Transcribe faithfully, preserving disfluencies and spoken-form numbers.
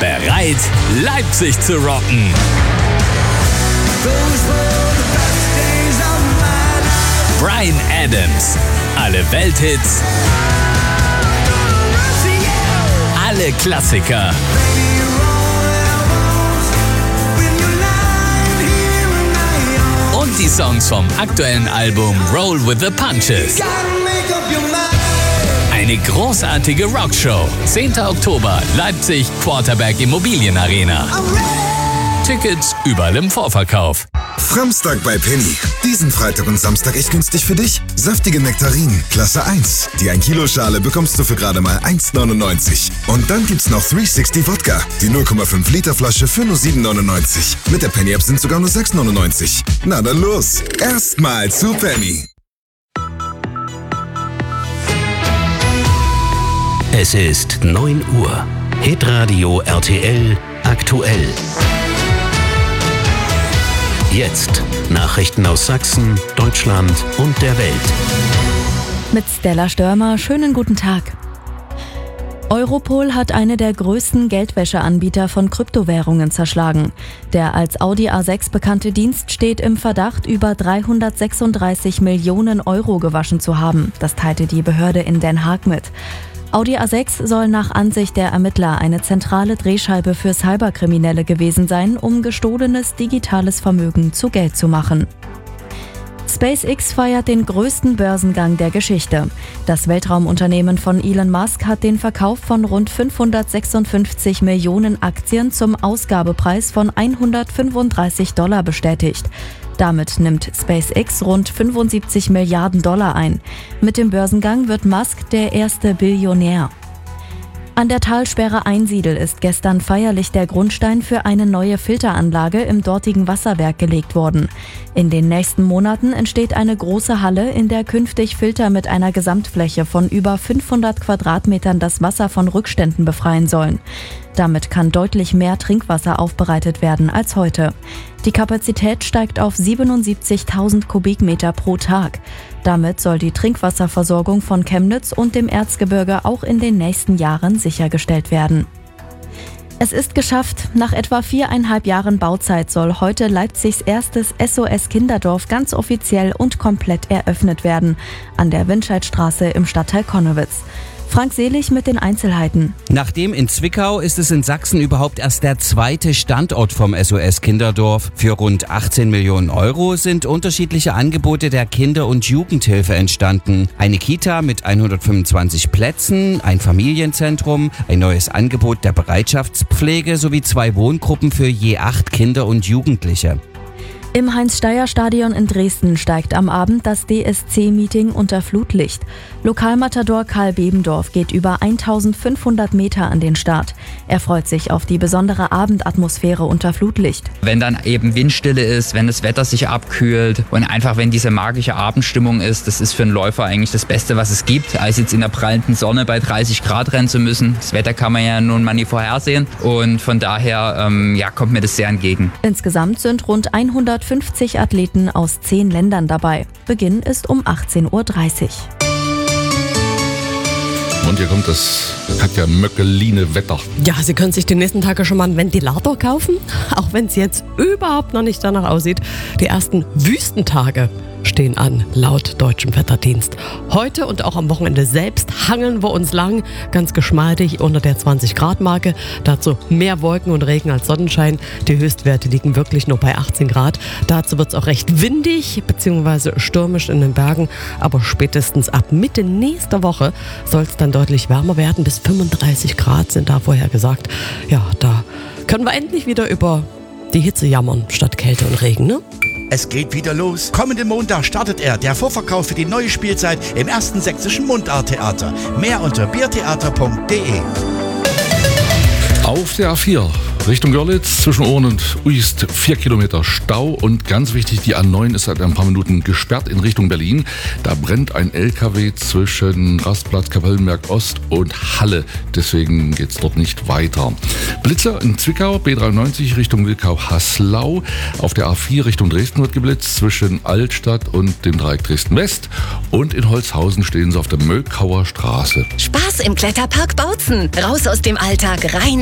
Bereit, Leipzig zu rocken. Bryan Adams. Alle Welthits. Alle Klassiker. Und die Songs vom aktuellen Album Roll with the Punches. Eine großartige Rockshow. zehnter Oktober, Leipzig, Quarterberg Immobilienarena. Tickets überall im Vorverkauf. Framstag bei Penny. Diesen Freitag und Samstag echt günstig für dich. Saftige Nektarinen, Klasse eins. Die ein Kilo Schale bekommst du für gerade mal eins neunundneunzig. Und dann gibt's noch dreihundertsechzig Wodka. Die null Komma fünf Liter Flasche für nur sieben neunundneunzig. Mit der Penny App sind sogar nur sechs neunundneunzig. Na dann los. Erstmal zu Penny. Es ist neun Uhr. Hitradio R T L aktuell. Jetzt Nachrichten aus Sachsen, Deutschland und der Welt. Mit Stella Störmer, schönen guten Tag. Europol hat eine der größten Geldwäscheanbieter von Kryptowährungen zerschlagen. Der als Audi A sechs bekannte Dienst steht im Verdacht, über dreihundertsechsunddreißig Millionen Euro gewaschen zu haben. Das teilte die Behörde in Den Haag mit. Audi A sechs soll nach Ansicht der Ermittler eine zentrale Drehscheibe für Cyberkriminelle gewesen sein, um gestohlenes digitales Vermögen zu Geld zu machen. SpaceX feiert den größten Börsengang der Geschichte. Das Weltraumunternehmen von Elon Musk hat den Verkauf von rund fünfhundertsechsundfünfzig Millionen Aktien zum Ausgabepreis von hundertfünfunddreißig Dollar bestätigt. Damit nimmt SpaceX rund fünfundsiebzig Milliarden Dollar ein. Mit dem Börsengang wird Musk der erste Billionär. An der Talsperre Einsiedel ist gestern feierlich der Grundstein für eine neue Filteranlage im dortigen Wasserwerk gelegt worden. In den nächsten Monaten entsteht eine große Halle, in der künftig Filter mit einer Gesamtfläche von über fünfhundert Quadratmetern das Wasser von Rückständen befreien sollen. Damit kann deutlich mehr Trinkwasser aufbereitet werden als heute. Die Kapazität steigt auf siebenundsiebzigtausend Kubikmeter pro Tag. Damit soll die Trinkwasserversorgung von Chemnitz und dem Erzgebirge auch in den nächsten Jahren sichergestellt werden. Es ist geschafft. Nach etwa viereinhalb Jahren Bauzeit soll heute Leipzigs erstes S O S-Kinderdorf ganz offiziell und komplett eröffnet werden. An der Windscheidstraße im Stadtteil Connewitz. Frank Selig mit den Einzelheiten. Nachdem in Zwickau ist es in Sachsen überhaupt erst der zweite Standort vom S O S-Kinderdorf. Für rund achtzehn Millionen Euro sind unterschiedliche Angebote der Kinder- und Jugendhilfe entstanden. Eine Kita mit hundertfünfundzwanzig Plätzen, ein Familienzentrum, ein neues Angebot der Bereitschaftspflege sowie zwei Wohngruppen für je acht Kinder und Jugendliche. Im Heinz-Steyer-Stadion in Dresden steigt am Abend das D S C-Meeting unter Flutlicht. Lokalmatador Karl Bebendorf geht über eintausendfünfhundert Meter an den Start. Er freut sich auf die besondere Abendatmosphäre unter Flutlicht. Wenn dann eben Windstille ist, wenn das Wetter sich abkühlt und einfach wenn diese magische Abendstimmung ist, das ist für einen Läufer eigentlich das Beste, was es gibt, als jetzt in der prallenden Sonne bei dreißig Grad rennen zu müssen. Das Wetter kann man ja nun mal nie vorhersehen und von daher ähm, ja, kommt mir das sehr entgegen. Insgesamt sind rund hundertfünfzig Athleten aus zehn Ländern dabei. Beginn ist um achtzehn Uhr dreißig. Und hier kommt das Katja Möckeline-Wetter. Ja, Sie können sich die nächsten Tage schon mal einen Ventilator kaufen, auch wenn es jetzt überhaupt noch nicht danach aussieht. Die ersten Wüstentage stehen an, laut Deutschem Wetterdienst. Heute und auch am Wochenende selbst hangeln wir uns lang, ganz geschmeidig unter der zwanzig Grad Marke. Dazu mehr Wolken und Regen als Sonnenschein. Die Höchstwerte liegen wirklich nur bei achtzehn Grad. Dazu wird es auch recht windig bzw. stürmisch in den Bergen. Aber spätestens ab Mitte nächster Woche soll es dann deutlich wärmer werden. Bis fünfunddreißig Grad sind da vorher gesagt. Ja, da können wir endlich wieder über die Hitze jammern statt Kälte und Regen, ne? Es geht wieder los. Kommenden Montag startet er, der Vorverkauf für die neue Spielzeit im ersten sächsischen Mundarttheater. Mehr unter biertheater punkt de. Auf der A vier Richtung Görlitz zwischen Ohren und Uist vier Kilometer Stau und ganz wichtig, die A neun ist seit ein paar Minuten gesperrt in Richtung Berlin. Da brennt ein L K W zwischen Rastplatz Kapellenberg Ost und Halle. Deswegen geht es dort nicht weiter. Blitzer in Zwickau, B dreiundneunzig Richtung Wilkau-Haslau. Auf der A vier Richtung Dresden wird geblitzt zwischen Altstadt und dem Dreieck Dresden-West. Und in Holzhausen stehen sie auf der Möckauer Straße. Spaß im Kletterpark Bautzen. Raus aus dem Alltag, rein